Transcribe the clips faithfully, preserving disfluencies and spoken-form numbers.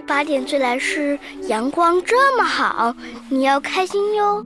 八点最来是阳光这么好，你要开心哟。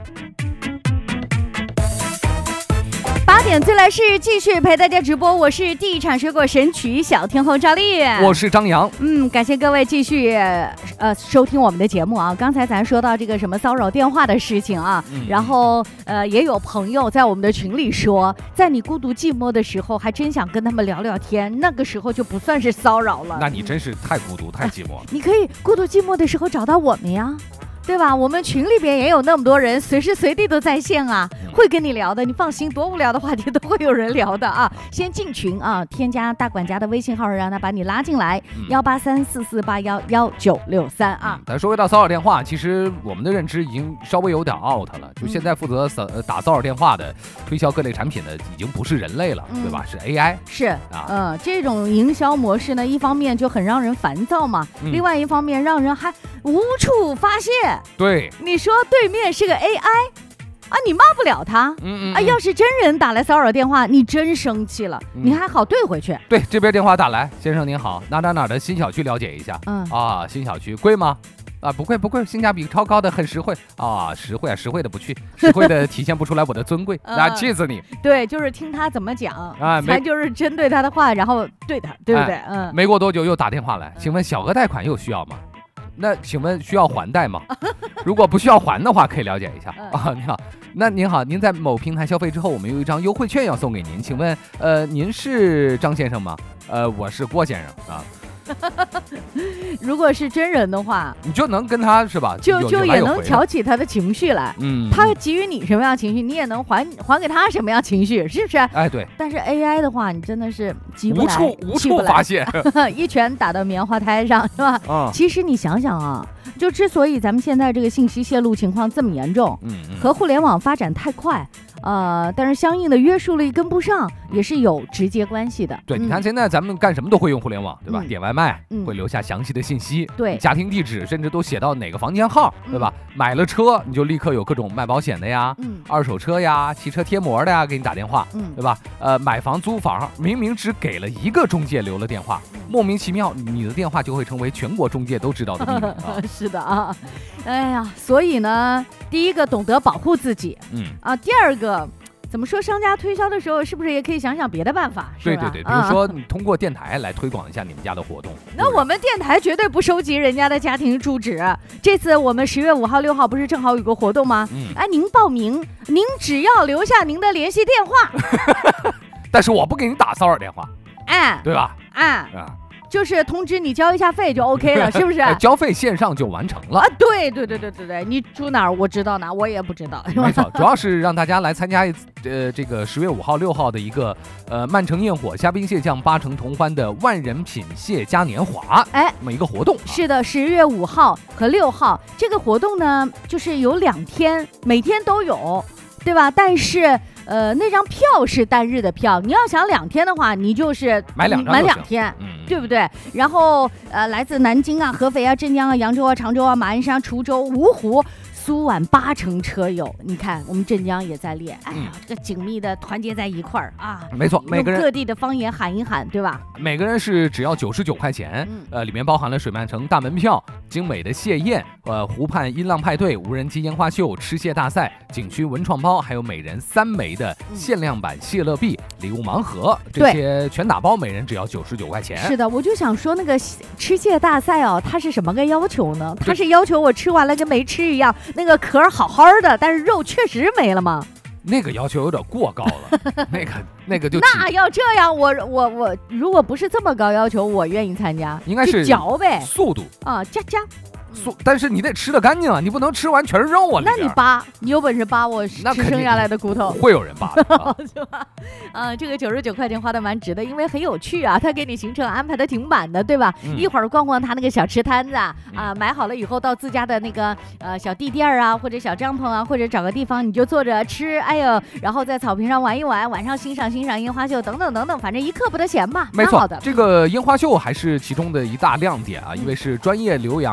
八点最来是继续陪大家直播，我是地产水果神曲小天后赵丽， 我是张扬。 嗯，感谢各位继续呃收听我们的节目啊。刚才咱说到这个什么骚扰电话的事情啊，嗯、然后呃也有朋友在我们的群里说，在你孤独寂寞的时候，还真想跟他们聊聊天，那个时候就不算是骚扰了。 那你真是太孤独太寂寞了、啊。 你可以孤独寂寞的时候找到我们呀。对吧？我们群里边也有那么多人，随时随地都在线啊，会跟你聊的。你放心，多无聊的话题都会有人聊的啊。先进群啊，添加大管家的微信号，让他把你拉进来，幺八三四四八幺幺九六三啊。 咱说回到骚扰电话，其实我们的认知已经稍微有点 out 了。就现在负责骚打骚扰电话的、推销各类产品的，已经不是人类了，嗯、对吧？是 A I。 是啊，嗯，这种营销模式呢，一方面就很让人烦躁嘛，嗯、另外一方面让人还无处发泄。 对， 你说对面是个 A I 啊，你骂不了他，嗯嗯啊，要是真人打来骚扰电话，你真生气了，嗯、你还好对回去。 对，这边电话打来，先生您好，哪哪哪的新小区了解一下，嗯啊，新小区贵吗？啊，不贵不贵，性价比超高的，很实惠啊，实惠啊，实惠的不去，实惠的体现不出来我的尊贵，啊，气死你！ 对，就是听他怎么讲啊，咱就是针对他的话，然后对他，对不对？哎、 嗯。没过多久又打电话来，请问小额贷款有需要吗？那请问需要还贷吗？如果不需要还的话，可以了解一下啊。你好，那您好，您在某平台消费之后，我们有一张优惠券要送给您，请问呃，您是张先生吗？呃，我是郭先生啊。 如果是真人的话， 你就能跟他是吧？ 就就也能挑起他的情绪来。嗯，他给予你什么样情绪，你也能还还给他什么样情绪，是不是？ 哎，对。 但是 A I 的话，你真的是急不来， 无处无处发泄， 一拳打到棉花胎上，是吧？嗯。其实你想想啊，就之所以咱们现在这个信息泄露情况这么严重，嗯嗯，和互联网发展太快。呃，但是相应的约束力跟不上，也是有直接关系的。 对，嗯、你看现在咱们干什么都会用互联网，对吧？嗯、点外卖、嗯、会留下详细的信息， 对， 家庭地址甚至都写到哪个房间号，对吧？嗯、买了车你就立刻有各种卖保险的呀，嗯、二手车呀、汽车贴膜的呀，给你打电话，嗯、对吧？呃，买房租房明明只给了一个中介留了电话，莫名其妙你的电话就会成为全国中介都知道的秘密。啊、 是的啊，哎呀，所以呢，第一个懂得保护自己，嗯啊，第二个。怎么说？商家推销的时候，是不是也可以想想别的办法？ 对对对，比如说你通过电台来推广一下你们家的活动。 嗯、那我们电台绝对不收集人家的家庭住址。这次我们十月五号、六号不是正好有个活动吗？嗯，哎，您报名，您只要留下您的联系电话。 但是我不给你打骚扰电话， 哎， 对吧？ 哎啊。就是通知你交一下费就 OK 了，是不是？ 交费线上就完成了啊！ 对对对对对对，你住哪儿我知道哪儿，我也不知道。 没错，主要是让大家来参加呃这个十月五号、六号的一个呃曼城焰火虾兵蟹将八成同欢的万人品蟹嘉年华，哎，这么一个活动。 是的，十月五号和六号这个活动呢，就是有两天，每天都有，对吧？但是。呃，那张票是单日的票，你要想两天的话，你就是买两张买两天，嗯，对不对？然后呃，来自南京啊、合肥啊、镇江啊、扬州啊、常州啊、马鞍山、滁州、芜湖、苏皖八成车友，你看我们镇江也在列，哎呀，嗯、这个紧密的团结在一块儿啊！ 没错，每个人各地的方言喊一喊，对吧？ 每个人是只要九十九块钱，嗯、呃，里面包含了水漫城大门票、精美的蟹宴、呃湖畔音浪派对、无人机烟花秀、吃蟹大赛、景区文创包，还有每人三枚的限量版蟹乐币、礼物盲盒，这些全打包，每人只要九十九块钱。 是的，我就想说那个吃蟹大赛哦，它是什么个要求呢？它是要求我吃完了跟没吃一样。那个壳好好的，但是肉确实没了吗？ 那个要求有点过高了，那个那个就那要这样，我我我如果不是这么高要求，我愿意参加， 应该是嚼呗， 速度啊，加加。 但是你得吃得干净啊，你不能吃完全是肉啊。 那你扒，你有本事扒我吃剩下来的骨头， 会有人扒的、啊， 是吧？啊，这个九十九块钱花的蛮值的，因为很有趣啊，他给你行程安排的挺满的，对吧？嗯、一会儿逛逛他那个小吃摊子啊，嗯、啊买好了以后到自家的那个呃小地垫啊，或者小帐篷啊，或者找个地方你就坐着吃，哎呦，然后在草坪上玩一玩，晚上欣赏欣赏烟花秀等等等等，反正一刻不得闲吧。 没错好的， 这个烟花秀还是其中的一大亮点啊，因为是专业留洋顶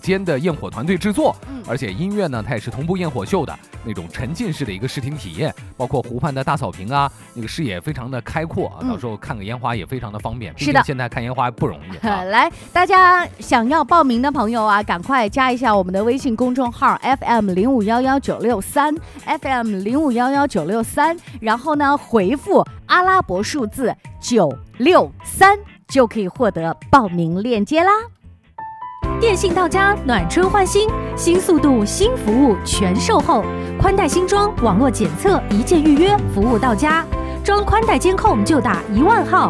间的焰火团队制作，嗯、而且音乐呢，它也是同步焰火秀的那种沉浸式的一个视听体验，包括湖畔的大草坪啊，那个视野非常的开阔啊，嗯、到时候看个烟花也非常的方便。 是的， 现在看烟花不容易、啊。 来，大家想要报名的朋友啊，赶快加一下我们的微信公众号 F M 零五幺幺九六三 F M 零五幺幺九六三，然后呢回复阿拉伯数字九六三。就可以获得报名链接啦！ 电信到家，暖春换新，新速度、新服务全售后，宽带新装，网络检测，一键预约，服务到家。装宽带监控就打一万号。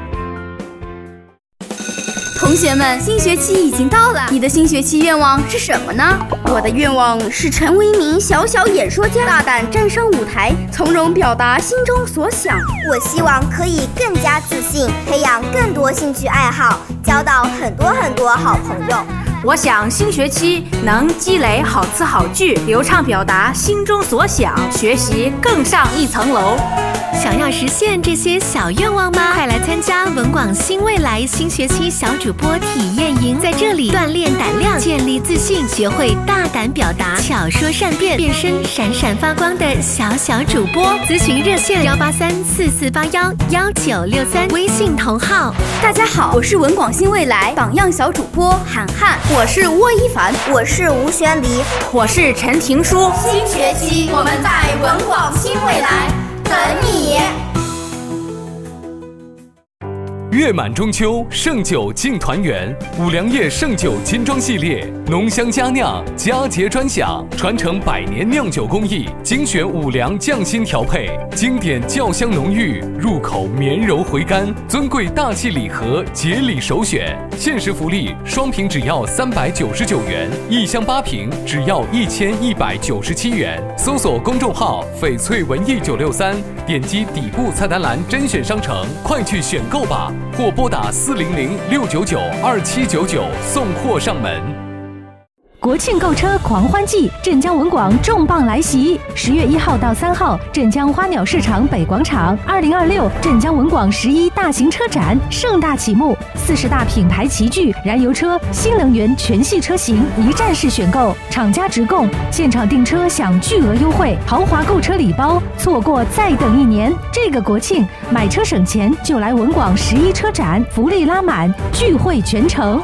同学们，新学期已经到了，你的新学期愿望是什么呢？ 我的愿望是成为一名小小演说家，大胆站上舞台，从容表达心中所想。 我希望可以更加自信，培养更多兴趣爱好，交到很多很多好朋友。 我想新学期能积累好词好句，流畅表达心中所想，学习更上一层楼。 想要实现这些小愿望吗？快来参加文广新未来新学期小主播体验营，在这里锻炼胆量，建立自信，学会大胆表达，巧说善辩，变身闪闪发光的小小主播。咨询热线幺八三四四八幺幺九六三，微信同号。 大家好，我是文广新未来榜样小主播涵涵， 我是沃一凡， 我是吴宣黎， 我是陈婷书。 新学期我们在文广新未来等你。 月满中秋，盛酒敬团圆。五粮液盛酒金装系列，浓香佳酿，佳节专享，传承百年酿酒工艺，精选五粮匠心调配，经典窖香浓郁，入口绵柔回甘。尊贵大气礼盒，节礼首选。限时福利，双瓶只要三百九十九元，一箱八瓶只要一千一百九十七元。搜索公众号“翡翠文艺九六三”，点击底部菜单栏甄选商城，快去选购吧！或拨打四零零六九九二七九九送货上门。 国庆购车狂欢季，镇江文广重磅来袭！十月一号到三号，镇江花鸟市场北广场，二零二六镇江文广十一大型车展盛大启幕，四十大品牌齐聚，燃油车、新能源全系车型一站式选购，厂家直供，现场订车享巨额优惠，豪华购车礼包，错过再等一年。这个国庆买车省钱，就来文广十一车展，福利拉满，聚会全城。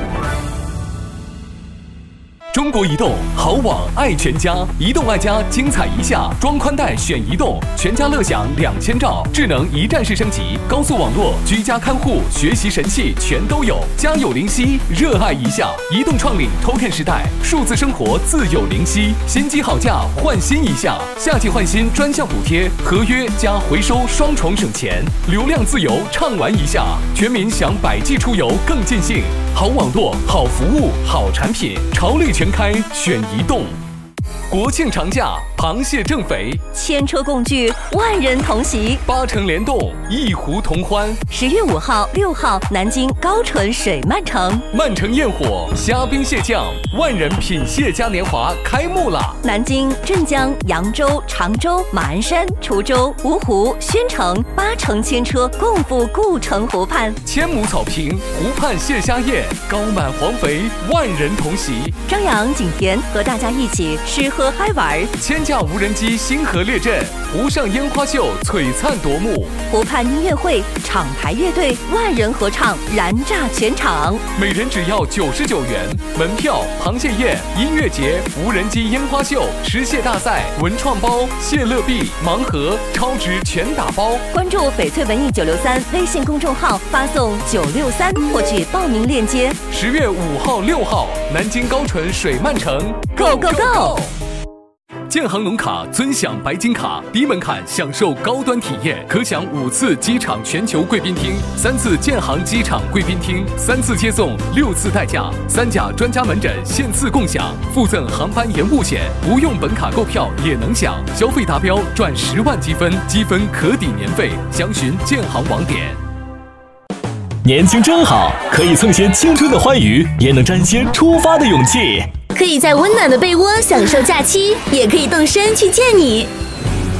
中国移动好网爱全家，移动爱家精彩一下，装宽带选移动，全家乐享两千兆，智能一站式升级，高速网络，居家看护，学习神器全都有。家有灵犀，热爱一下，移动创领 Token 时代，数字生活自有灵犀。新机好价换新一下，夏季换新专项补贴，合约加回收双重省钱，流量自由畅玩一下，全民享百 G 出游更尽兴。好网络，好服务，好产品，潮绿全开选移动。国庆长假，螃蟹正肥， 千车共聚，万人同喜， 八城联动，一湖同欢。 十月五号、六号，南京高淳水漫城， 漫城焰火，虾兵蟹将，万人品蟹嘉年华开幕了。 南京、镇江、扬州、常州、马鞍山、滁州、芜湖、宣城，八城千车共赴故城湖畔， 千亩草坪，湖畔蟹虾宴，高满黄肥，万人同喜。 张扬、景田和大家一起吃喝嗨玩， 千架无人机星河列阵，湖上烟花秀璀璨夺目， 湖畔音乐会，厂牌乐队，万人合唱，燃炸全场， 每人只要九十九元。门票、螃蟹宴、音乐节、无人机烟花秀、吃蟹大赛、文创包、蟹乐币、盲盒，超值全打包。 关注翡翠文艺九六三微信公众号，发送九六三获取报名链接。 十月五号、六号，南京高淳水漫城 ，Go Go Go！ 建行农卡尊享白金卡，低门槛享受高端体验，可享五次机场全球贵宾厅，三次建行机场贵宾厅，三次接送，六次代驾，三甲专家门诊现次共享，附赠航班延误险，不用本卡购票也能享，消费达标赚十万积分，积分可抵年费，详询建行网点。 年轻真好，可以蹭些青春的欢愉，也能沾些出发的勇气。 可以在温暖的被窝享受假期，也可以动身去见你。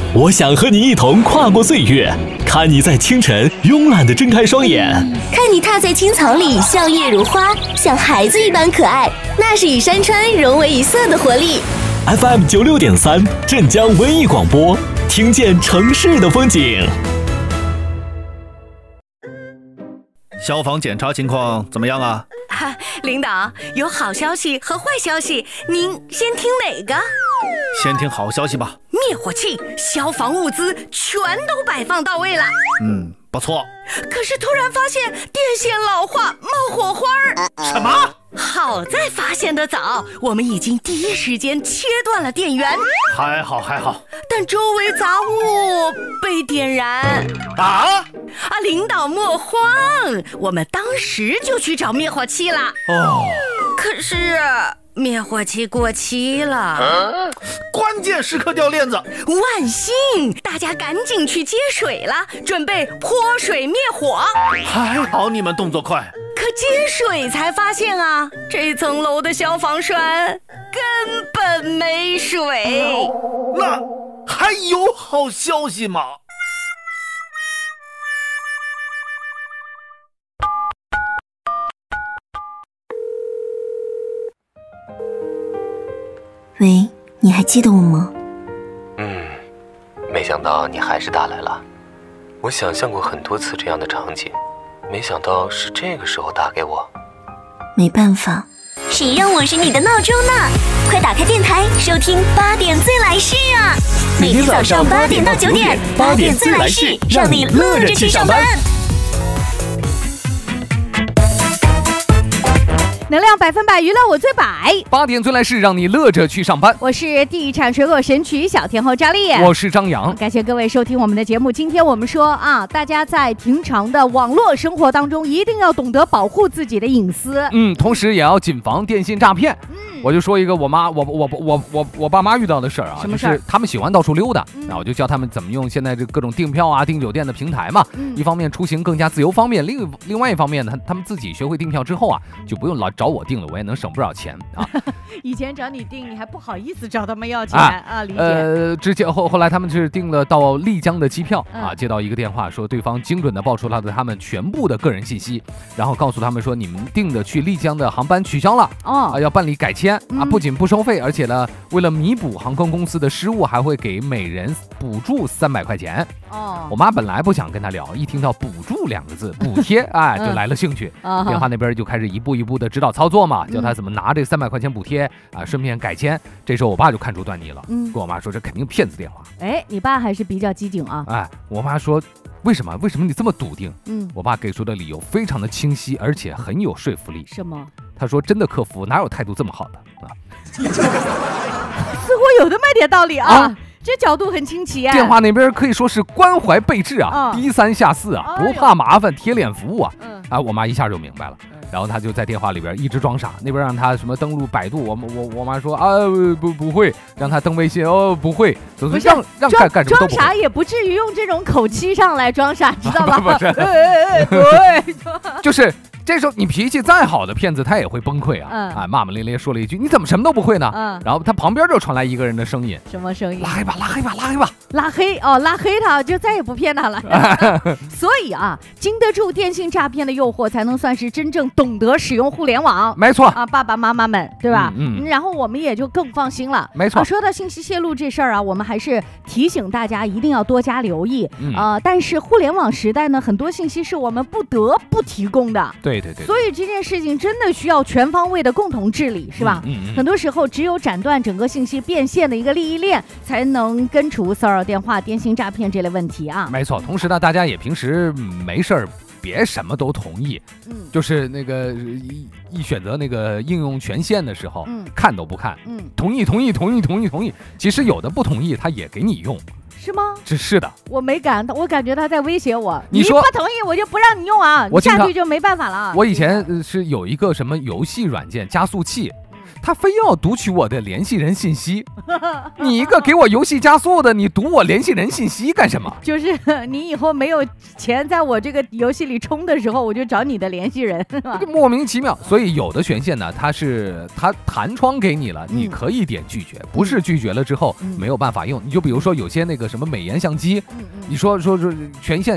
我想和你一同跨过岁月，看你在清晨慵懒地睁开双眼， 看你踏在青草里笑靥如花，像孩子一般可爱，那是与山川融为一色的活力。 F M 九六点三镇江文艺广播，听见城市的风景。 消防检查情况怎么样啊？ 啊，领导，有好消息和坏消息，您先听哪个？ 先听好消息吧。 灭火器、消防物资全都摆放到位了。 嗯，不错。 可是突然发现电线老化，冒火花儿。 什么？ 好在发现的早，我们已经第一时间切断了电源。 还好还好。 但周围杂物被点燃。 啊？ 啊，领导莫慌，我们当时就去找灭火器了。 哦。 可是灭火器过期了，啊、 关键时刻掉链子。 万幸，大家赶紧去接水了，准备泼水灭火。 还好你们动作快。 可接水才发现啊，这层楼的消防栓根本没水。 那还有好消息吗？ 喂，你还记得我吗？ 嗯，没想到你还是打来了。我想象过很多次这样的场景，没想到是这个时候打给我。 没办法。 谁让我是你的闹钟呢？快打开电台，收听八点最来事啊！每天早上八点到九点，八点最来事，让你乐着去上班。 能量百分百，娱乐我最百。 八点最来事，让你乐着去上班。 我是地产水果神曲小天后张丽， 我是张扬。 感谢各位收听我们的节目。今天我们说啊，大家在平常的网络生活当中，一定要懂得保护自己的隐私。 嗯，同时也要谨防电信诈骗。嗯，我就说一个我妈，我我我我我我爸妈遇到的事儿啊， 什么事儿？ 就是他们喜欢到处溜达，那、嗯、我就教他们怎么用现在这各种订票啊、订酒店的平台嘛。嗯、一方面出行更加自由方便，另另外一方面呢，他们自己学会订票之后啊，就不用老找我订了，我也能省不少钱啊。 以前找你订，你还不好意思找他们要钱啊，啊理解。 呃，之前后后来他们是订了到丽江的机票、嗯、啊，接到一个电话说对方精准的报出了他们全部的个人信息，然后告诉他们说你们订的去丽江的航班取消了，哦，啊、要办理改签、嗯、啊，不仅不收费，而且呢，为了弥补航空公司的失误，还会给每人补助三百块钱。哦，我妈本来不想跟他聊，一听到补助两个字，补贴，哎，就来了兴趣。嗯、电话那边就开始一步一步的指导操作嘛，教他怎么拿这三百块钱补贴啊，顺便改签。这时候我爸就看出端倪了，嗯，跟我妈说这肯定骗子电话。 哎，你爸还是比较机警啊。 哎，我妈说为什么？为什么你这么笃定？嗯，我爸给出的理由非常的清晰，而且很有说服力。 什么？ 他说真的客服哪有态度这么好的啊？ 似乎有那么点道理啊。啊，这角度很清奇啊！ 电话那边可以说是关怀备至啊，低三下四啊，不怕麻烦，贴脸服务啊！嗯，啊，我妈一下就明白了，然后她就在电话里边一直装傻，那边让她什么登录百度，我我我妈说啊不不会，让她登微信哦不会，总是让让干干什么都不会。 装傻也不至于用这种口气上来装傻，知道吧？ 不是，对，就是。这时候你脾气再好的骗子他也会崩溃啊！嗯、啊，骂骂咧咧说了一句：“你怎么什么都不会呢？”嗯，然后他旁边就传来一个人的声音：“ 什么声音？ 拉黑吧，拉黑吧，拉黑吧， 拉黑哦，拉黑他，就再也不骗他了。”所以啊，经得住电信诈骗的诱惑，才能算是真正懂得使用互联网。 没错啊，爸爸妈妈们，对吧？嗯，嗯然后我们也就更放心了。 没错、 啊。说到信息泄露这事儿啊，我们还是提醒大家一定要多加留意。嗯、呃，但是互联网时代呢，很多信息是我们不得不提供的。 对对对。 所以这件事情真的需要全方位的共同治理，是吧？嗯嗯嗯、很多时候只有斩断整个信息变现的一个利益链，才能根除骚扰电话、电信诈骗这类问题啊。 没错，同时呢，大家也平时没事儿别什么都同意，嗯，就是那个一一选择那个应用权限的时候，嗯，看都不看，嗯，同意同意同意同意同意，其实有的不同意他也给你用。 是吗？ 是是的， 我没敢，我感觉他在威胁我。 你说你不同意，我就不让你用啊！你下去就没办法了。 我以前是有一个什么游戏软件加速器， 他非要读取我的联系人信息。你一个给我游戏加速的，你读我联系人信息干什么？ 就是你以后没有钱在我这个游戏里充的时候，我就找你的联系人，是吧？ 莫名其妙。所以有的权限呢，它是它弹窗给你了，你可以点拒绝，嗯、不是拒绝了之后、嗯、没有办法用。你就比如说有些那个什么美颜相机，嗯、你说说说权限